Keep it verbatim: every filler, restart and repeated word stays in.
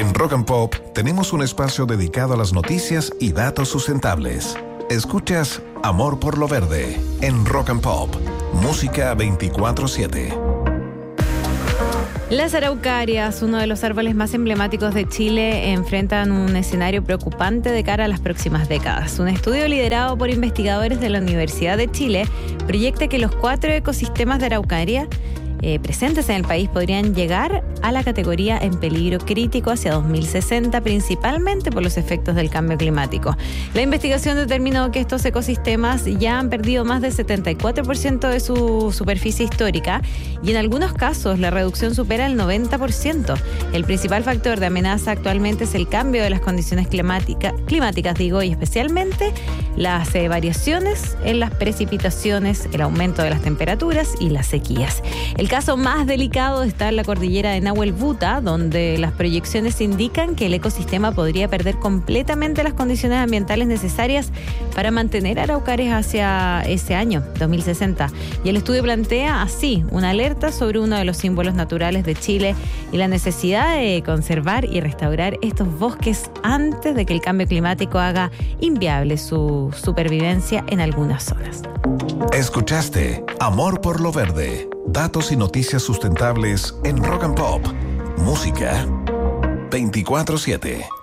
En Rock and Pop tenemos un espacio dedicado a las noticias y datos sustentables. Escuchas Amor por lo Verde en Rock and Pop, música veinticuatro siete. Las araucarias, uno de los árboles más emblemáticos de Chile, enfrentan un escenario preocupante de cara a las próximas décadas. Un estudio liderado por investigadores de la Universidad de Chile proyecta que los cuatro ecosistemas de araucaria Eh, presentes en el país podrían llegar a la categoría en peligro crítico hacia dos mil sesenta, principalmente por los efectos del cambio climático. La investigación determinó que estos ecosistemas ya han perdido más del setenta y cuatro por ciento de su superficie histórica y en algunos casos la reducción supera el noventa por ciento. El principal factor de amenaza actualmente es el cambio de las condiciones climática, climáticas, digo, y especialmente las eh, variaciones en las precipitaciones, el aumento de las temperaturas y las sequías. El caso más delicado está en la cordillera de Nahuel Buta, donde las proyecciones indican que el ecosistema podría perder completamente las condiciones ambientales necesarias para mantener araucarias hacia ese año, dos mil sesenta. Y el estudio plantea así una alerta sobre uno de los símbolos naturales de Chile y la necesidad de conservar y restaurar estos bosques antes de que el cambio climático haga inviable su supervivencia en algunas zonas. Escuchaste Amor por lo Verde. Datos y noticias sustentables en Rock and Pop. Música veinticuatro siete.